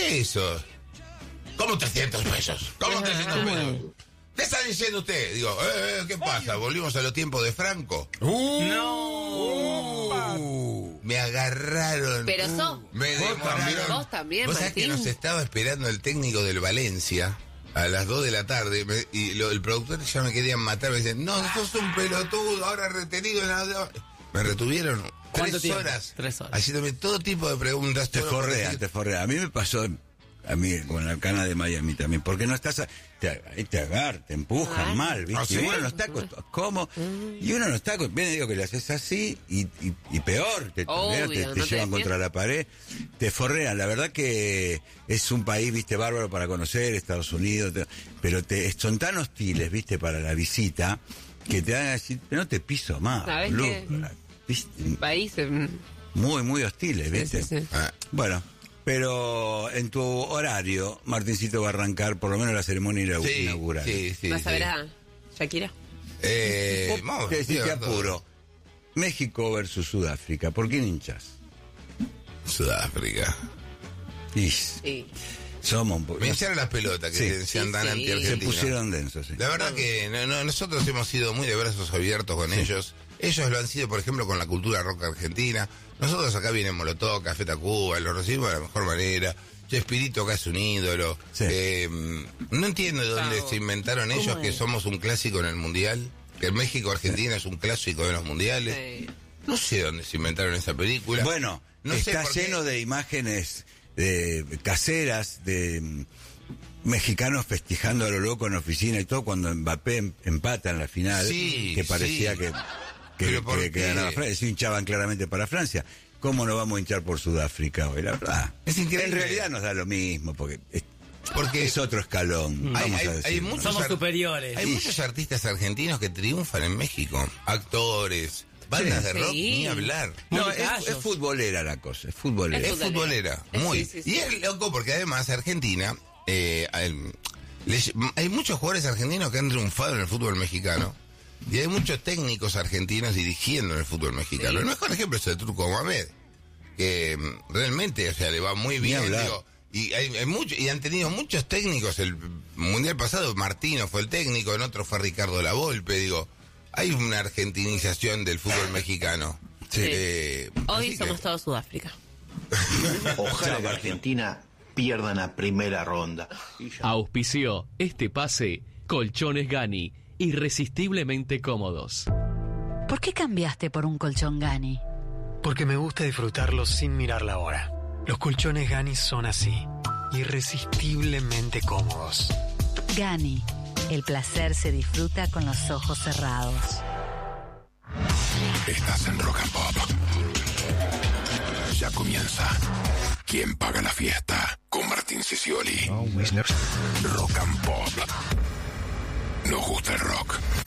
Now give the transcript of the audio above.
¿qué es eso? ¿Cómo 300 pesos? ¿Cómo 300 pesos? ¿Qué está diciendo usted? Digo, ¿qué pasa? ¿Volvimos a los tiempos de Franco? Me agarraron. Pero me demoraron. Vos también, ¿Vos sabés que nos estaba esperando el técnico del Valencia a las 2 de la tarde? El productor ya me querían matar. Me dicen, no, sos un pelotudo, ahora retenido en la... Me retuvieron 3 horas. 3 horas. Haciéndome todo tipo de preguntas. Te forrean. A mí me pasó... A mí, con la cana de Miami también, porque no estás te agarran, te empujan mal, ¿viste? ¿Sí? Y uno no está ¿cómo? Y uno no está bien, digo que le haces así y peor, te llevan contra la pared, te forrean. La verdad que es un país, ¿viste? Bárbaro para conocer, Estados Unidos, pero son tan hostiles, ¿viste? Para la visita, que te dan a decir, no te piso más. ¿Sabés qué? País muy, muy hostiles, ¿viste? Sí. Bueno. Pero en tu horario, Martincito va a arrancar por lo menos la ceremonia inaugural. Sí. ¿Vas a ver a Shakira? Vamos, te apuro. México versus Sudáfrica. ¿Por quién hinchas? Sudáfrica. Sí. Somos un poco... Me hincharon las pelotas que se andan anti-argentinos. Se pusieron densos, sí. La verdad que nosotros hemos sido muy de brazos abiertos con ellos. Ellos lo han sido, por ejemplo, con la cultura rock argentina. Nosotros acá viene Molotov, Café Tacuba, lo recibimos de la mejor manera. Chespirito acá es un ídolo. Sí. No entiendo de dónde se inventaron ellos que somos un clásico en el Mundial. Que México-Argentina es un clásico de los mundiales. Sí. No sé dónde se inventaron esa película. Bueno, está lleno de imágenes caseras de mexicanos festejando a lo loco en oficina y todo cuando Mbappé empata en la final, que parecía que ganaba Francia, se hinchaban claramente para Francia. ¿Cómo no vamos a hinchar por Sudáfrica hoy? La verdad, es increíble. En realidad nos da lo mismo, porque es otro escalón. Somos superiores. Hay muchos artistas argentinos que triunfan en México. Actores, bandas de rock, ni hablar. No, es futbolera la cosa, es futbolera. Es futbolera, muy. Sí. Y es loco porque además Argentina, hay muchos jugadores argentinos que han triunfado en el fútbol mexicano. Y hay muchos técnicos argentinos dirigiendo en el fútbol mexicano. Sí. El mejor ejemplo es el Turco Mohamed, que realmente, le va muy bien. Y y han tenido muchos técnicos. El mundial pasado Martino fue el técnico, en otro fue Ricardo Lavolpe. Hay una argentinización del fútbol mexicano. Sí. Hoy somos todos Sudáfrica. Ojalá que Argentina pierda en la primera ronda. Auspició este pase Colchones Gani, irresistiblemente cómodos. ¿Por qué cambiaste por un colchón Gani? Porque me gusta disfrutarlos sin mirar la hora. Los colchones Gani son así, irresistiblemente cómodos. Gani, el placer se disfruta con los ojos cerrados. Estás en Rock and Pop. Ya comienza. ¿Quién paga la fiesta? Con Martín Sicioli. Rock and Pop. Nos gusta el rock.